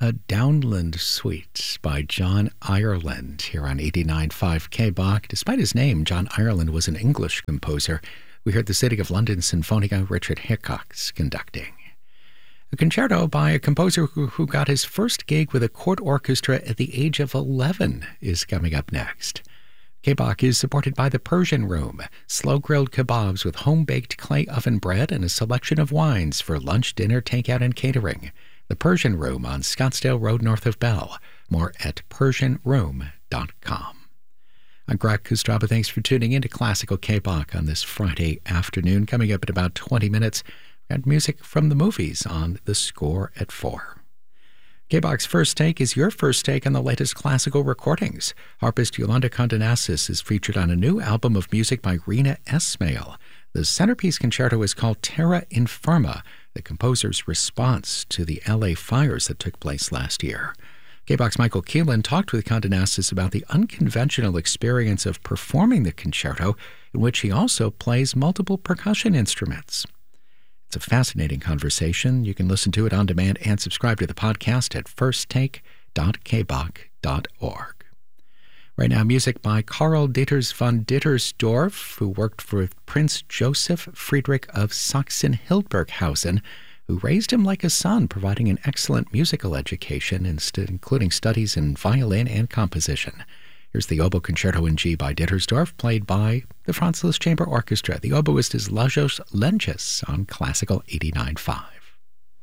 A Downland Suite by John Ireland here on 89.5 KBOC. Despite his name, John Ireland was an English composer. We heard the City of London Sinfonia, Richard Hickox conducting. A concerto by a composer who got his first gig with a court orchestra at the age of 11 is coming up next. KBOC is supported by the Persian Room, slow-grilled kebabs with home-baked clay oven bread and a selection of wines for lunch, dinner, takeout, and catering. The Persian Room on Scottsdale Road north of Bell. More at PersianRoom.com. I'm Greg Kustraba. Thanks for tuning in to Classical KBOC on this Friday afternoon. Coming up in about 20 minutes, we got music from the movies on The Score at 4. KBOC's First Take is your first take on the latest classical recordings. Harpist Yolanda Condonasis is featured on a new album of music by Rena Esmail. The centerpiece concerto is called Terra Infirma, the composer's response to the LA fires that took place last year. KBOC's Michael Keelan talked with Condonasis about the unconventional experience of performing the concerto, in which he also plays multiple percussion instruments. It's a fascinating conversation. You can listen to it on demand and subscribe to the podcast at firsttake.kboc.org. Right now, music by Karl Dieters von Dittersdorf, who worked for Prince Joseph Friedrich of Sachsen-Hildburghausen, who raised him like a son, providing an excellent musical education, including studies in violin and composition. Here's the Oboe Concerto in G by Dittersdorf, played by the Franz Liszt Chamber Orchestra. The oboist is Lajos Lenches on Classical 89.5.